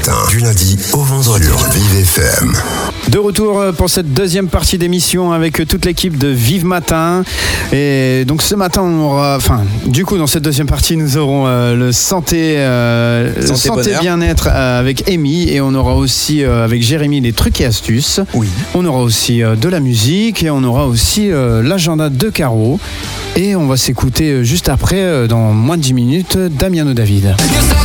Matin, du lundi au vendredi sur Vive FM. De retour pour cette deuxième partie d'émission avec toute l'équipe de Vive Matin. Et donc ce matin, on aura, dans cette deuxième partie, nous aurons le santé bien-être avec Amy, et on aura aussi avec Jérémy les trucs et astuces. Oui. On aura aussi de la musique, et on aura aussi l'agenda de Caro. Et on va s'écouter juste après, dans moins de 10 minutes, Damiano David.